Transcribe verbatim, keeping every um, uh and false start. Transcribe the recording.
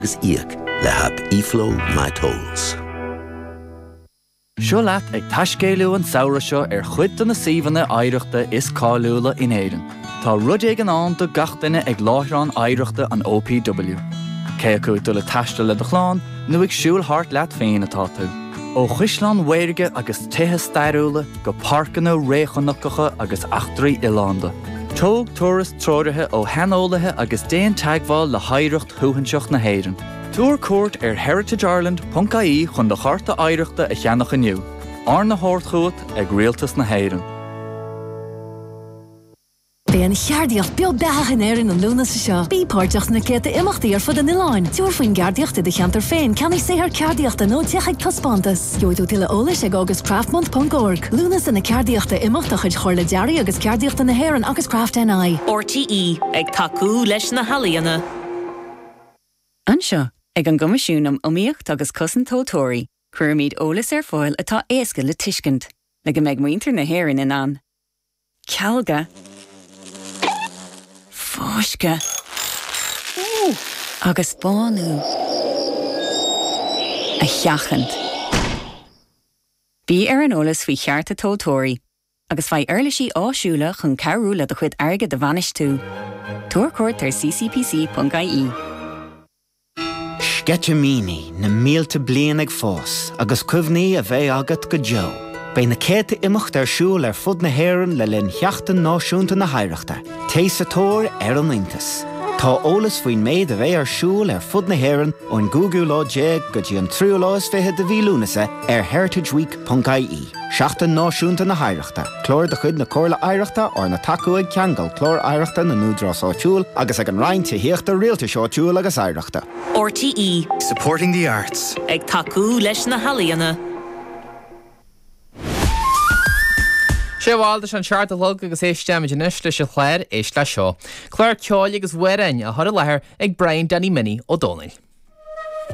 Agus íag le hab Iflo My Tolls. Seo leat ag taiscéiliú an saoire seo ar chuid do na síomhanna áireachta is cáiliúla in éireann. Tá rud ag an an do gach duine ag láithreán áireachta an O P W. Cé acu do le taiste le do chláán, nó ag siúil hart leat féin atá tú. Ó Chuisleán Mhaoirge agus tithe stairiúla go parcanna réchanachacha agus achtraí Ilánda. Tóg turas tróirithe ó henólathe agus déon teagháil le haireacht thuhanseach na héireann. Túr cuairt ar heritage ireland dot I E chun do charta áireachta a cheannach aniu. Ar na hórchuat ag rialtas na héireann. Bé an cheardaíocht beag beach in éireann an lúna sa seo. Bí páirteach na céta imachtaí ar fud an Iláin. Túr faoin geardaíochta de cheantar féin, can I sé ar ceardaíochta nó teach ag taspántas. Joidú tuile ólas ag agus craftmonth dot org. Lúnas in na ceardaíochta imachtach ag chuir le dearí agus ceardaíochta na héireann agus Craft N I. R T E ag tacú leis na halaíana. Anseo, ag an gomasisiúnam omíocht agus cosan tótóirí, chuir míad ólas ar fáil atá éasca le tuiscint, le go méid muintir na héireann in an. Cealga. Fáisce. Agus bánú. A cheachant. Bí ar an ólas faoi chearta tótóirí, agus fai airlisí áisiúla chun cearúla do chuid airge de bhanis tú. Túr cuairt ar C C P C dot I E. Sgetjamini na mílte blian ag fós, agus cuimhní a bheith agat go Joe. Bei na céta imimecht ar siúil ar fud na héireann le linn cheachtain náisiúnta na haireachta. Tééis a tóir ar an intas. Tá ólas faoin méid a bheith ar siúil ar fud na héireann ón Google lá déag go dtí an tríú lás fithe de bhí lúnasa ar heritage week dot I E. Seachtain náisiúnta na haireachta. Clór de chud na cóirla áireachta ar na taú ag ceangal clór áireachta na núdrás áitiúil agus ag an roinnt híochta rialta seáitiúil agus áireachta. R T E Supporting the arts. ag tacú leis na halaíana. sé bháilta an seart a lug agus éisteamid in isle se chléir éis le seo. Chláir ceáil agus bhuirein a thura lethir ag Brian Danny Mini ó Dónail.